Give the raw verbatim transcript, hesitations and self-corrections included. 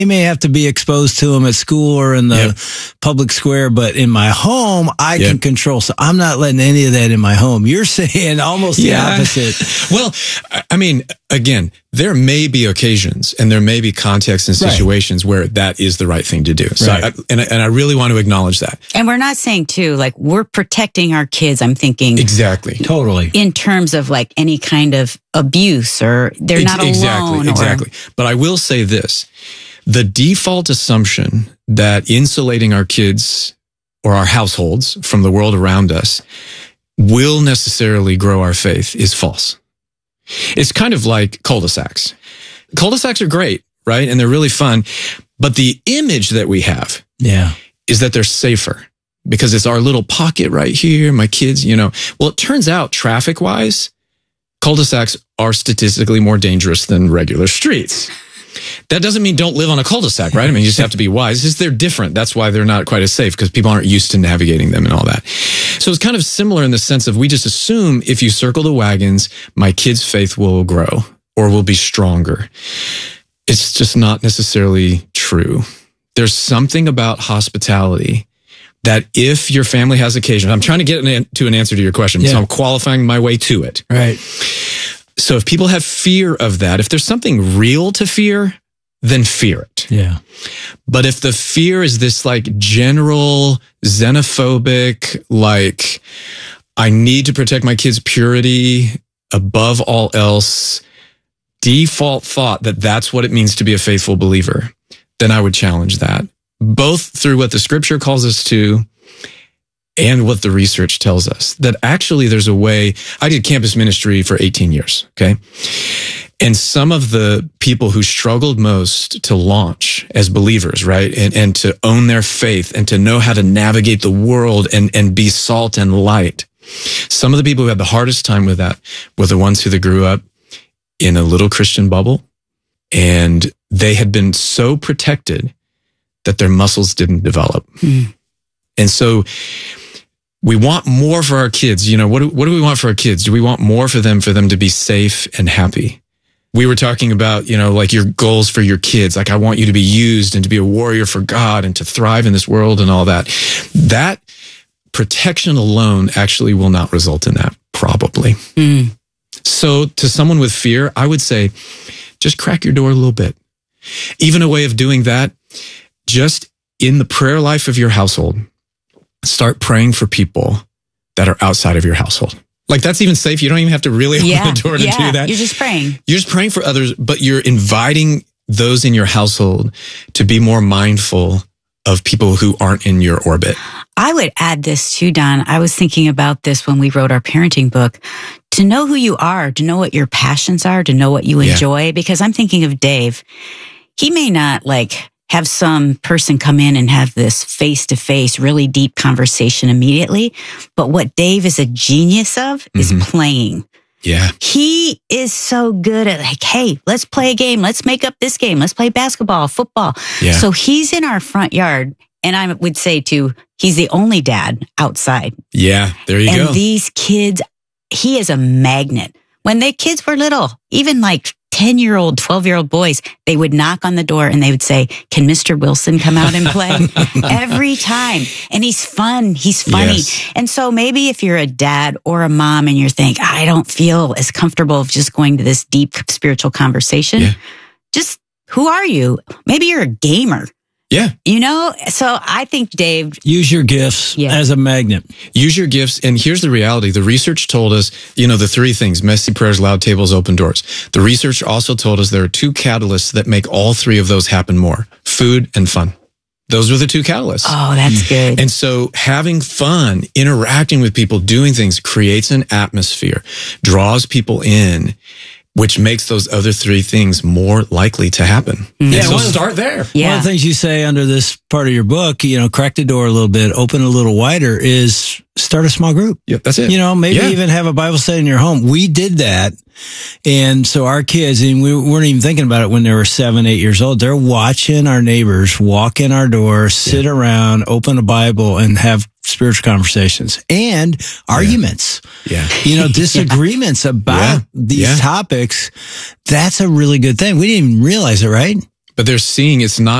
They may have to be exposed to them at school or in the yep. public square, but in my home, I yep. can control. So I'm not letting any of that in my home. You're saying almost yeah. the opposite. Well, I mean, again, there may be occasions and there may be contexts and situations right. where that is the right thing to do. So right. I, and, and I really want to acknowledge that. And we're not saying too, like we're protecting our kids. I'm thinking exactly, totally in terms of like any kind of abuse or they're not Ex- alone. Exactly, exactly. Or, but I will say this. The default assumption that insulating our kids or our households from the world around us will necessarily grow our faith is false. It's kind of like cul-de-sacs. Cul-de-sacs are great, right? And they're really fun. But the image that we have yeah. is that they're safer because it's our little pocket right here. My kids, you know, well, it turns out traffic wise, cul-de-sacs are statistically more dangerous than regular streets. That doesn't mean don't live on a cul-de-sac, right? I mean, you just have to be wise. It's just they're different. That's why they're not quite as safe because people aren't used to navigating them and all that. So it's kind of similar in the sense of we just assume if you circle the wagons, my kid's faith will grow or will be stronger. It's just not necessarily true. There's something about hospitality that if your family has occasion, I'm trying to get an, to an answer to your question, yeah. so I'm qualifying my way to it. Right. So if people have fear of that, if there's something real to fear, then fear it. Yeah. But if the fear is this like general xenophobic, like I need to protect my kids' purity above all else, default thought that that's what it means to be a faithful believer, then I would challenge that. Both through what the scripture calls us to and what the research tells us, that actually there's a way. I did campus ministry for eighteen years, okay? And some of the people who struggled most to launch as believers, right, and, and to own their faith and to know how to navigate the world and, and be salt and light, some of the people who had the hardest time with that were the ones who grew up in a little Christian bubble, and they had been so protected that their muscles didn't develop. Mm. And so we want more for our kids. You know, what do, what do we want for our kids? Do we want more for them, for them to be safe and happy? We were talking about, you know, like your goals for your kids. Like, I want you to be used and to be a warrior for God and to thrive in this world and all that. That protection alone actually will not result in that, probably. Mm. So to someone with fear, I would say, just crack your door a little bit. Even a way of doing that, just in the prayer life of your household, start praying for people that are outside of your household. Like, that's even safe. You don't even have to really yeah, open the door to yeah, do that. You're just praying. You're just praying for others, but you're inviting those in your household to be more mindful of people who aren't in your orbit. I would add this too, Don. I was thinking about this when we wrote our parenting book. To know who you are, to know what your passions are, to know what you enjoy. Yeah. Because I'm thinking of Dave. He may not like have some person come in and have this face-to-face, really deep conversation immediately. But what Dave is a genius of is mm-hmm. playing. Yeah. He is so good at like, hey, let's play a game. Let's make up this game. Let's play basketball, football. Yeah. So he's in our front yard. And I would say too, he's the only dad outside. Yeah, there you and go. And these kids, he is a magnet. When the kids were little, even like ten-year-old, twelve-year-old boys, they would knock on the door and they would say, can Mister Wilson come out and play? Every time. And he's fun. He's funny. Yes. And so maybe if you're a dad or a mom and you're thinking, I don't feel as comfortable of just going to this deep spiritual conversation, yeah. just who are you? Maybe you're a gamer. Yeah. You know, so I think, Dave, use your gifts yeah. as a magnet. Use your gifts. And here's the reality. The research told us, you know, the three things: messy prayers, loud tables, open doors. The research also told us there are two catalysts that make all three of those happen more: food and fun. Those are the two catalysts. Oh, that's good. And so having fun, interacting with people, doing things creates an atmosphere, draws people in, which makes those other three things more likely to happen. Mm-hmm. Yeah, so well, start there. Yeah. One of the things you say under this part of your book, you know, crack the door a little bit, open a little wider, is start a small group. Yep, that's it. You know, maybe yeah. even have a Bible study in your home. We did that. And so our kids, and we weren't even thinking about it when they were seven, eight years old, they're watching our neighbors walk in our door, sit yeah. around, open a Bible, and have spiritual conversations and arguments. Yeah. You know, disagreements yeah. about yeah. these yeah. topics. That's a really good thing. We didn't even realize it, right? but they're seeing it's not